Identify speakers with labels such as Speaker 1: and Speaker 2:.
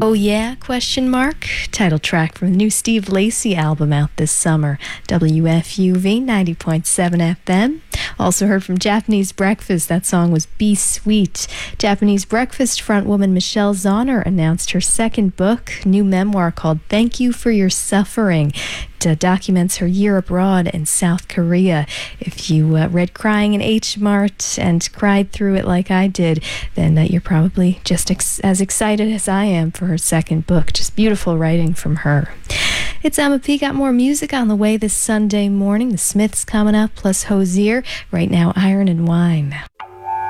Speaker 1: Oh Yeah? Question mark. Title track from the new Steve Lacy album out this summer. WFUV 90.7 FM. Also heard from Japanese Breakfast. That song was Be Sweet. Japanese Breakfast frontwoman Michelle Zauner announced her second book, new memoir called Thank You for Your Suffering. It documents her year abroad in South Korea. If you read Crying in H Mart and cried through it like I did, then you're probably just as excited as I am for her second book. Just beautiful writing from her. It's Emma P. Got more music on the way this Sunday morning. The Smiths coming up, plus Hozier. Right now, Iron and Wine.